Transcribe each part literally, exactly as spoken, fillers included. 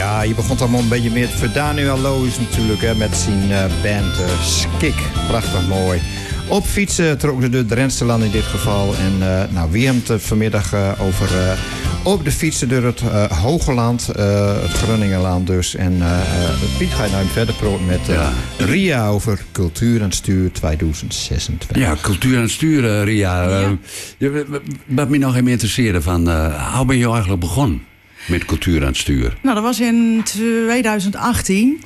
Ja, je begon allemaal een beetje meer voor Daniel Loos natuurlijk, hè, met zijn uh, band uh, Skik. Prachtig mooi. Op fietsen trok de Drentseland in dit geval. En uh, nou, wie hem het vanmiddag uh, over uh, op de fietsen door het uh, Hoge Land, uh, het Groningenland dus. En uh, uh, Piet gaat nou verder praten met uh, ja. Ria over Cultuur en Stuur tweeduizend zesentwintig. Ja, Cultuur en Stuur, uh, Ria. Ja. Uh, wat me nog even interesseerde van, uh, hoe ben je eigenlijk begonnen met Cultuur en Stuur? Nou, dat was in tweeduizend achttien.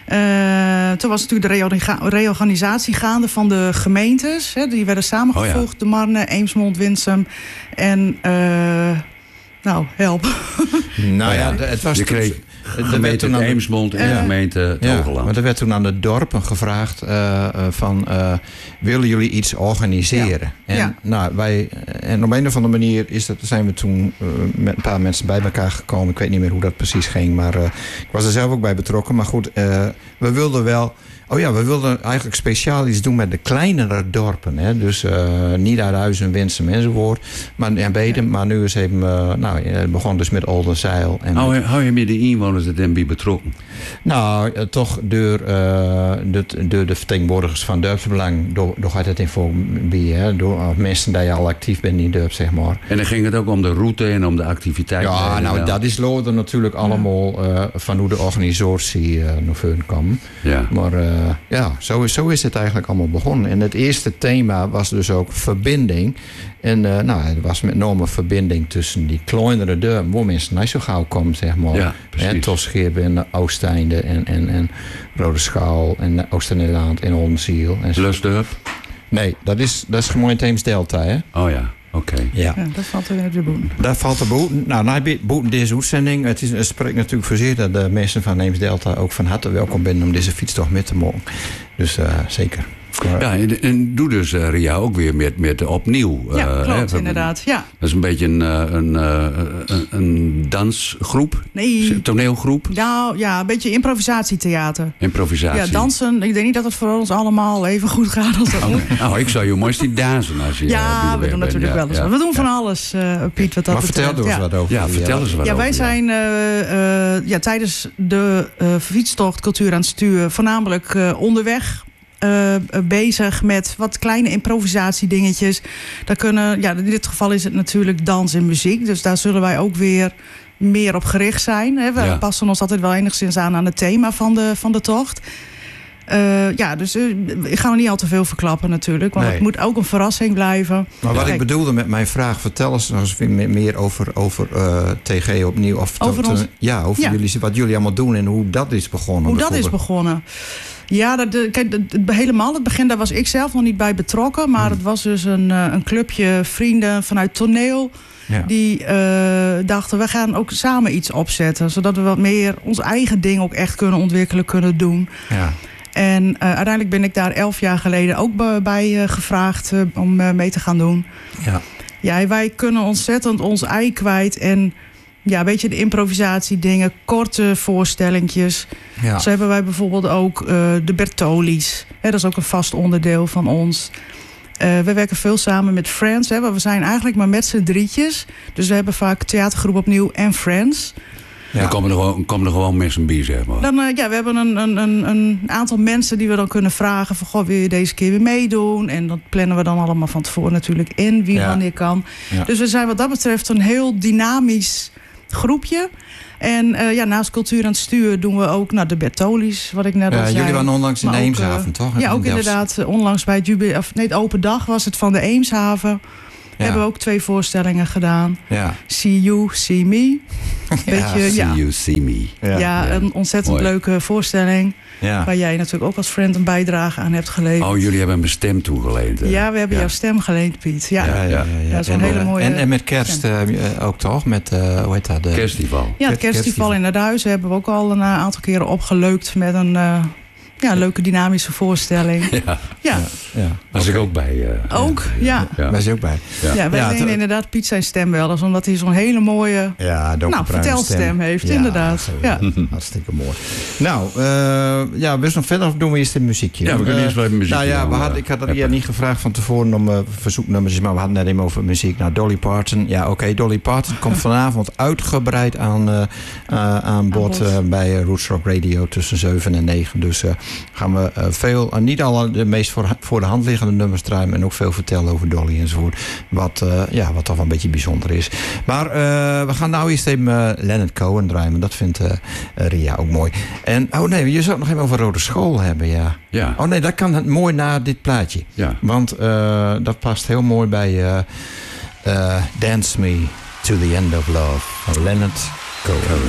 Uh, toen was natuurlijk de reorga- reorganisatie gaande van de gemeentes. Hè, die werden samengevoegd, oh ja. de Marne, Eemsmond, Winsum en... Uh, nou, help. Nou ja, het was... Je kreeg de gemeente de Eemsmond en de uh, gemeente het ja, Hogeland. Maar er werd toen aan de dorpen gevraagd uh, van... Uh, willen jullie iets organiseren? Ja. En, ja. Nou, wij, en op een of andere manier is dat, zijn we toen uh, met een paar mensen bij elkaar gekomen. Ik weet niet meer hoe dat precies ging. Maar uh, ik was er zelf ook bij betrokken. Maar goed, uh, we wilden wel... Oh ja, we wilden eigenlijk speciaal iets doen met de kleinere dorpen. Hè? Dus uh, Niederhuizen, Winsum enzovoort. Maar, ja, beter, maar nu is even... Uh, nou, het begon dus met Oldenzeil. En hou, je, hou je met de inwoners er dan bij betrokken? Nou, uh, toch door, uh, de, door de vertegenwoordigers van dorpsbelang. Door, door gaat het info bij, hè? Door uh, mensen die al actief bent in dorp, zeg maar. En dan ging het ook om de route en om de activiteiten? Ja, nou, wel. Dat is loder natuurlijk allemaal uh, van hoe de organisatie uh, naar voren kwam. Ja. Maar... Uh, Uh, ja, zo is, zo is het eigenlijk allemaal begonnen. En het eerste thema was dus ook verbinding. En uh, nou, het was met name verbinding tussen die kleinere dorpen, waar mensen niet zo gauw komen, zeg maar. Ja, en Tosgeerbe en Oosteinde en, en, en Rode Schaal en Oost-Nederland en Oldenziel. Lusdorp? Nee, dat is, dat is gemeente Eems-Delta, hè? Oh ja. Oké. Okay. Ja. ja, dat valt er weer op de boeten. Dat valt er boeten. Nou, na boeten deze uitzending. Het, is, het spreekt natuurlijk voor zich dat de mensen van Eems-Delta ook van harte welkom zijn om deze fietstocht mee te mogen. Dus uh, zeker. Ja, en, en doe dus uh, Ria ook weer met, met opnieuw. Ja, uh, klopt, hè, inderdaad. Ja. Dat is een beetje een, een, een, een dansgroep? Nee. Een toneelgroep? Nou ja, een beetje improvisatietheater. Improvisatie. Ja, dansen. Ik denk niet dat het voor ons allemaal even goed gaat als dat moet. Okay. Nou, ik zou je mooist niet dansen als je... Ja, we doen natuurlijk ja, wel eens. Ja. We doen van ja. alles, uh, Piet, wat dat maar betreft. vertel eens ja. wat over. Ja, vertel eens wat ja, over. Wij zijn uh, uh, ja, tijdens de uh, fietstocht Cultuur aan het Stuur voornamelijk uh, onderweg... Uh, bezig met wat kleine improvisatiedingetjes. Daar kunnen, ja, in dit geval is het natuurlijk dans en muziek. Dus daar zullen wij ook weer meer op gericht zijn. Hè. We ja. passen ons altijd wel enigszins aan aan het thema van de, van de tocht. Uh, ja, dus uh, ik ga er niet al te veel verklappen natuurlijk. Want nee. het moet ook een verrassing blijven. Maar wat Kijk, ik bedoelde met mijn vraag... vertel eens nog eens meer over, over uh, T G opnieuw. Of over tot, ons, uh, ja, over ja. Jullie, wat jullie allemaal doen en hoe dat is begonnen. Hoe dat is begonnen. Ja, dat, de, kijk, de, de, helemaal het begin, daar was ik zelf nog niet bij betrokken. Maar hmm. het was dus een, een clubje vrienden vanuit toneel... Ja. Die uh, dachten, we gaan ook samen iets opzetten. Zodat we wat meer ons eigen ding ook echt kunnen ontwikkelen, kunnen doen. Ja. En uh, uiteindelijk ben ik daar elf jaar geleden ook bij, bij uh, gevraagd uh, om uh, mee te gaan doen. Ja. Ja, wij kunnen ontzettend ons ei kwijt en... Ja, weet je, de improvisatiedingen, korte voorstellingjes. Ja. Zo hebben wij bijvoorbeeld ook uh, de Bertoli's. Hè, dat is ook een vast onderdeel van ons. Uh, we werken veel samen met Friends. Hè, maar we zijn eigenlijk maar met z'n drietjes. Dus we hebben vaak theatergroep opnieuw en Friends. Ja. Dan komen er gewoon, komen er gewoon mensen bij, zeg maar. Dan, uh, ja, we hebben een, een, een, een aantal mensen die we dan kunnen vragen... van, goh, wil je deze keer weer meedoen? En dat plannen we dan allemaal van tevoren natuurlijk in. Wie ja. wanneer kan. Ja. Dus we zijn wat dat betreft een heel dynamisch... groepje. En uh, ja, naast Cultuur aan het Stuur doen we ook nou, de Bertoli's, wat ik net al ja, zei. Jullie waren onlangs in de Eemshaven, uh, toch? Ja, ook inderdaad. Uh, onlangs bij het jubileum, of nee, het open dag was het van de Eemshaven. Ja. Hebben we ook twee voorstellingen gedaan. Ja. See You, See Me. Beetje, ja, see ja. You, See Me. Ja, ja, ja. Een ontzettend Mooi. leuke voorstelling. Ja. Waar jij natuurlijk ook als friend een bijdrage aan hebt geleverd. Oh, jullie hebben mijn stem toegeleend. Hè? Ja, we hebben ja. jouw stem geleend, Piet. Ja, ja, ja, ja, ja. Dat is een en, hele mooie en, en met kerst uh, ook toch? Met, uh, hoe heet dat? De... Kerstfestival. Ja, het kerstfestival in het huis hebben we ook al een uh, aantal keren opgeleukt met een... Uh, ja, leuke dynamische voorstelling. Ja. Ja. Ja, ja. Was Okay. ik ook bij. Uh, Ook, ja. ja. Wij zijn ook bij. Ja. Ja, wij Ja, lenen te- inderdaad Piet zijn stem wel eens, omdat hij zo'n hele mooie Ja, nou, donkerbruine vertelstem heeft, Ja, inderdaad. zo, Ja. Hartstikke mooi. Nou, uh, ja, we nog verder of doen we eerst een muziekje? Ja, we kunnen Uh, eerst wel even muziekje Nou ja, we doen, hadden, uh, ik had hebben. ja niet gevraagd van tevoren om uh, verzoeknummers, maar we hadden net even over muziek. Nou, Dolly Parton. Ja, oké, okay, Dolly Parton komt vanavond uitgebreid aan, uh, uh, aan bod uh, bij uh, Roots Rock Radio tussen zeven en negen. Dus uh, gaan we uh, veel, uh, niet alle de meest voor, voor de hand liggende nummers draaien en ook veel vertellen over Dolly enzovoort. Wat, uh, ja, wat toch wel een beetje bijzonder is. Maar uh, we gaan nou eerst even uh, Leonard Cohen draaien. Dat vindt uh, Ria ook mooi. En, oh nee, je zou het nog even over Rode School hebben, ja. Ja. Oh nee, dat kan het mooi na dit plaatje. Ja. Want uh, dat past heel mooi bij uh, uh, Dance Me to the End of Love van Leonard Cohen. Cohen.